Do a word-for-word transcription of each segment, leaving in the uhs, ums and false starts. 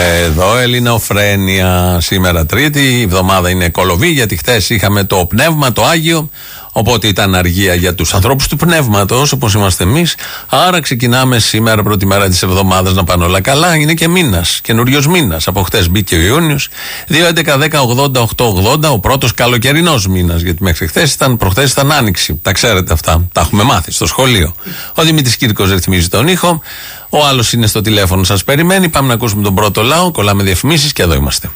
Εδώ Ελληνοφρένεια. Σήμερα Τρίτη, η εβδομάδα είναι κολοβή, γιατί χθες είχαμε το πνεύμα, το Άγιο. Οπότε ήταν αργία για τους ανθρώπους του πνεύματος, όπως είμαστε εμείς. Άρα ξεκινάμε σήμερα, πρώτη μέρα της εβδομάδας, να πάνε όλα καλά. Είναι και μήνας, καινούριος μήνας. Από χτες μπήκε ο Ιούνιος. δύο έντεκα δέκα ογδόντα οκτώ ογδόντα, ο πρώτος καλοκαιρινός μήνας. Γιατί μέχρι χθες ήταν, προχθές ήταν Άνοιξη. Τα ξέρετε αυτά. Τα έχουμε μάθει στο σχολείο. Ο Δημήτρης Κύρκος ρυθμίζει τον ήχο. Ο άλλος είναι στο τηλέφωνο, σας περιμένει. Πάμε να ακούσουμε τον πρώτο λαό. Κολλάμε διαφημίσεις και εδώ είμαστε.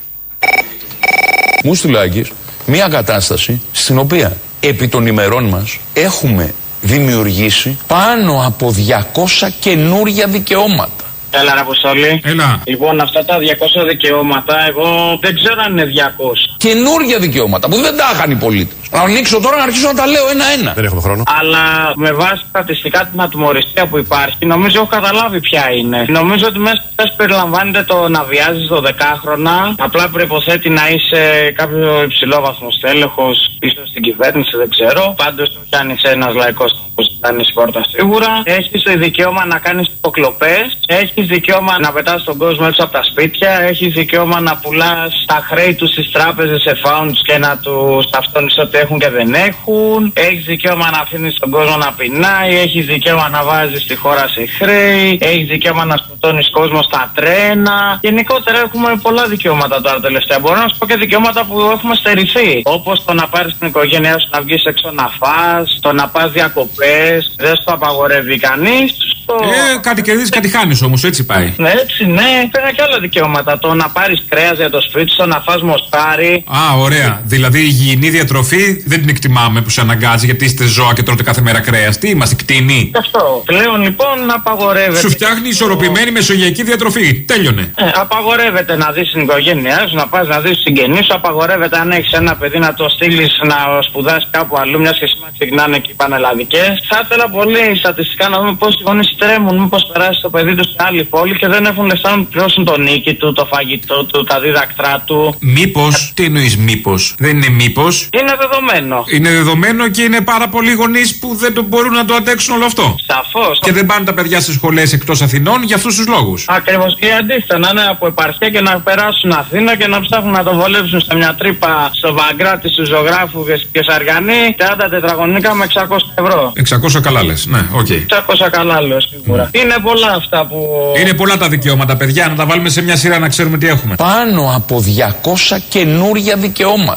Μου στείλε ο Άγγις μια κατάσταση στην οποία επί των ημερών μας έχουμε δημιουργήσει πάνω από διακόσια καινούρια δικαιώματα. Έλα, ρε Αποστόλη. Έλα. Λοιπόν, αυτά τα διακόσια δικαιώματα, εγώ δεν ξέρω αν είναι διακόσια. Καινούρια δικαιώματα που δεν τα είχαν οι πολίτες. Να ανοίξω τώρα να αρχίσω να τα λέω ένα-ένα. Δεν έχουμε χρόνο. Αλλά με βάση στατιστικά την ατιμωρησία που υπάρχει, νομίζω έχω καταλάβει ποια είναι. Νομίζω ότι μέσα σε περιλαμβάνεται το να βιάζεις δωδεκάχρονα. Απλά προϋποθέτει να είσαι κάποιο υψηλόβαθμο τέλεχος, ίσως στην κυβέρνηση, δεν ξέρω. Πάντως, όχι αν είσαι ένας λαϊκός που ζητάνει πόρτα σίγουρα. Έχεις το δικαίωμα να κάνεις υποκλοπές. Έχεις δικαίωμα να πετάς τον κόσμο έξω από τα σπίτια. Έχεις δικαίωμα να πουλάς τα χρέη τους στις τράπεζες σε φάουντς και να τους ταυτώνεις ότι έχουν και δεν έχουν. Έχεις δικαίωμα να αφήνεις τον κόσμο να πεινάει. Έχεις δικαίωμα να βάζεις τη χώρα σε χρέη. Έχεις δικαίωμα να σκοτώνεις κόσμο στα τρένα. Γενικότερα έχουμε πολλά δικαιώματα τώρα τελευταία. Μπορώ να σου πω και δικαιώματα που έχουμε στερηθεί. Όπως το να πάρεις την οικογένειά σου να βγεις έξω να φας, το να πας διακοπές. Δεν σου το απαγορεύει κανείς. Το... Ε, κάτι κερδίζεις, κάτι χάνεις όμως, έτσι πάει. Ναι, έτσι, ναι. Πέρα και άλλα δικαιώματα. Το να πάρεις κρέας για το σπίτι σου, να φας μοστάρι. Α, ωραία. Δηλαδή η υγιεινή διατροφή δεν την εκτιμάμε που σε αναγκάζει, γιατί είστε ζώα και τρώτε κάθε μέρα κρέας. Τι είμαστε, κτηνοί. Αυτό. Πλέον λοιπόν απαγορεύεται. Σου φτιάχνει ισορροπημένη μεσογειακή διατροφή. Τέλειωνε. Ε, απαγορεύεται να δεις την οικογένειά σου, να πας να δεις τους συγγενείς σου. Απαγορεύεται αν έχεις ένα παιδί να το στείλεις να σπουδάσει κάπου αλλού, μιας και σήμερα ξεκινάνε και οι πανελλαδικές. Θα ήθελα πολύ στατιστικά να δούμε πόσοι γονείς τρέμουν, μήπως περάσει το παιδί του σε άλλη πόλη και δεν έχουν λεφτά να πληρώσουν τον νίκη του, το φαγητό του, τα δίδακτρά του. Μήπως, τι εννοείς μήπως, δεν είναι μήπως. Είναι δεδομένο. Είναι δεδομένο και είναι πάρα πολλοί γονείς που δεν το μπορούν να το αντέξουν όλο αυτό. Σαφώς. Και δεν πάνε τα παιδιά στις σχολές εκτός Αθηνών για αυτούς τους λόγους. Ακριβώς. Και αντίθετα, να είναι από επαρχία και να περάσουν Αθήνα και να ψάχνουν να το βολέψουν σε μια τρύπα στο Βαγκράτη, στου Ζωγράφου και Σαργανή, τριάντα τετραγωνικά με εξακόσια ευρώ. εξακόσια καλά λες, ναι, οκ. Okay. εξακόσια καλά λέω σίγουρα. Mm. Είναι πολλά αυτά που. Είναι πολλά τα δικαιώματα, παιδιά, να τα βάλουμε σε μια σειρά να ξέρουμε τι έχουμε. Πάνω από διακόσια καινούρια δικαιώματα.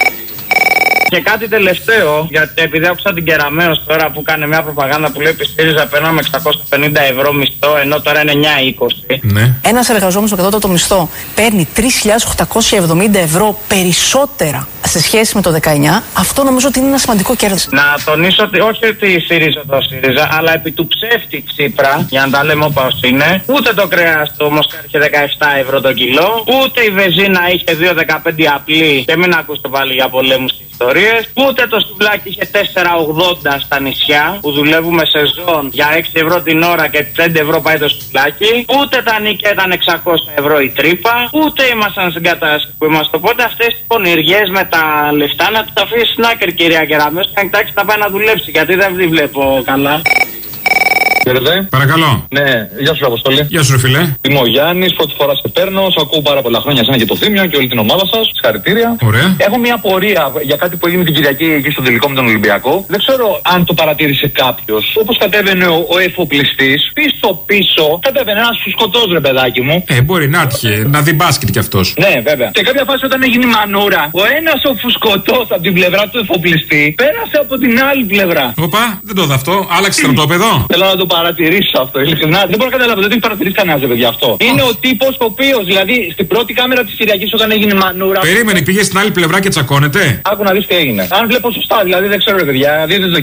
Και κάτι τελευταίο, γιατί επειδή άκουσα την Κεραμέως τώρα που κάνει μια προπαγάνδα που λέει ότι ΣΥΡΙΖΑ παίρναμε εξακόσια πενήντα ευρώ μισθό, ενώ τώρα είναι εννιά είκοσι. Ναι. Ένας εργαζόμενος στο κατώτατο μισθό παίρνει τρεις χιλιάδες οκτακόσια εβδομήντα ευρώ περισσότερα σε σχέση με το δεκαεννιά. Αυτό νομίζω ότι είναι ένα σημαντικό κέρδος. Να τονίσω ότι όχι ότι ΣΥΡΙΖΑ το ΣΥΡΙΖΑ, αλλά επί του ψεύτη Τσίπρα, για να τα λέμε όπως είναι, ούτε το κρέας το Μοσχάρι είχε δεκαεπτά ευρώ το κιλό, ούτε η βεζίνα είχε δύο δεκαπέντε απλή, και μην ακούσετε πάλι για πολέμους και ιστορίες, ούτε το σουβλάκι είχε τέσσερα ογδόντα στα νησιά που δουλεύουμε σεζόν για έξι ευρώ την ώρα και πέντε ευρώ πάει το σουβλάκι, ούτε τα νίκια ήταν εξακόσια ευρώ η τρύπα, ούτε ήμασταν στην κατάσταση που είμαστε. Οπότε αυτές τις πονηριές με τα λεφτά να τις αφήσει στην άκρη, κυρία Κεραμέως, και να κοιτάξει να πάει να δουλέψει, γιατί δεν τη βλέπω καλά. Χαίρετε. Παρακαλώ. Ναι, γεια σου, Αποστόλη. Γεια σου, ρε φιλέ. Είμαι ο Γιάννης, πρώτη φορά σε παίρνω. Σου ακούω πάρα πολλά χρόνια, εσένα και το Θήμιο και όλη την ομάδα σας. Συγχαρητήρια. Ωραία. Έχω μια απορία για κάτι που έγινε την Κυριακή εκεί στο τελικό με τον Ολυμπιακό. Δεν ξέρω αν το παρατήρησε κάποιος. Όπως κατέβαινε ο, ο εφοπλιστής, πίσω-πίσω κατέβαινε ένας φουσκωτός, ρε παιδάκι μου. Ε, μπορεί να έτυχε να δει μπάσκετ κι αυτός. Ναι, βέβαια. Σε κάποια φάση όταν έγινε η μανούρα, ο ένας ο φουσκωτός από την πλευρά του εφοπλιστή πέρασε από την άλλη πλευρά. Οπα, δεν το δω αυτό. Άλλαξε στρατόπεδο. Θέλω να το παρατηρήσω αυτό. Ειλικρινά, δεν μπορώ να καταλάβω, δεν το έχει παρατηρήσει κανένα, παιδιά, αυτό. Είναι ο τύπος ο οποίος, δηλαδή, στην πρώτη κάμερα της Κυριακής όταν έγινε μανούρα. Περίμενε, πήγε στην άλλη πλευρά και τσακώνεται. Άκου να δεις τι έγινε. Αν βλέπω σωστά, δηλαδή δεν ξέρω, παιδιά, δείτε το.